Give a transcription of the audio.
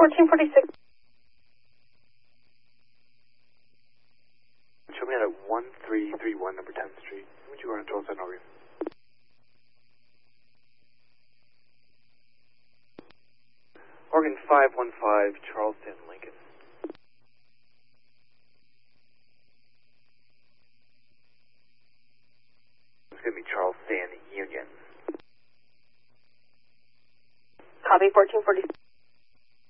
1446. Show me at 1331 number 10th Street. Would you run until 7 over? Oregon 515, Charleston, Lincoln. It's going to be Charleston, Union. Copy 1446.